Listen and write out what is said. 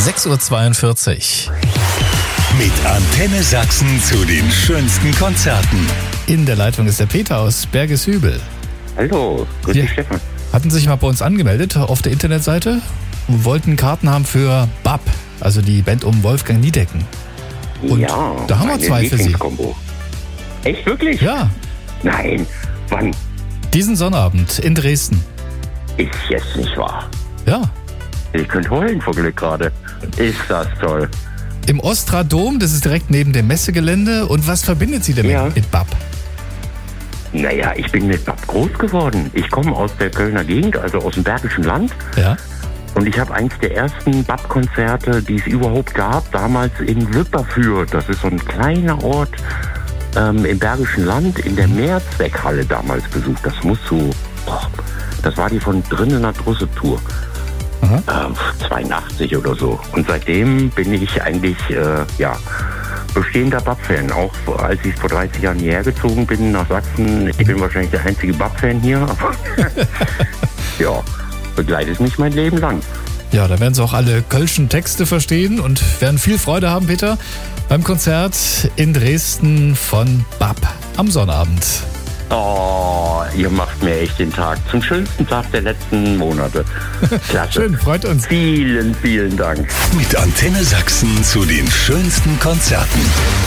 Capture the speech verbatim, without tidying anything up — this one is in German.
sechs Uhr zweiundvierzig. Mit Antenne Sachsen zu den schönsten Konzerten. In der Leitung ist der Peter aus Bergeshübel. Hallo, grüß Ja. dich, Stefan. Hatten sich mal bei uns angemeldet auf der Internetseite und wollten Karten haben für B A P, also die Band um Wolfgang Niedecken. Und ja, da haben wir meine zwei für Sie. Lieblingskombo. Echt, wirklich? Ja, Nein, wann? diesen Sonnabend in Dresden. Ist jetzt nicht wahr. Ja, Ich könnte heulen vor Glück gerade. Ist das toll. im Ostradom, das ist direkt neben dem Messegelände. Und was verbindet Sie denn Ja. mit, mit B A P? Naja, ich bin mit Bab groß geworden. Ich komme aus der Kölner Gegend, also aus dem Bergischen Land. Ja, Und ich habe eins der ersten B A P-Konzerte, die es überhaupt gab, damals in Wipperfürth. Das ist so ein kleiner Ort ähm, im Bergischen Land, in der Mehrzweckhalle damals besucht. Das muss so, boah, das war die von drinnen nach Drusse Tour. Aha. Ähm, zweiundachtzig oder so. Und seitdem bin ich eigentlich, äh, ja, bestehender B A P-Fan. Auch als ich vor dreißig Jahren hierher gezogen bin nach Sachsen. Ich bin wahrscheinlich der einzige B A P-Fan hier. Aber ja, begleitet mich mein Leben lang. ja, da werden Sie auch alle kölschen Texte verstehen und werden viel Freude haben, Peter, beim Konzert in Dresden von B A P am Sonnabend. Oh, ihr macht mir echt den Tag zum schönsten Tag der letzten Monate. Klasse. Schön, freut uns. Vielen, vielen Dank. Mit Antenne Sachsen zu den schönsten Konzerten.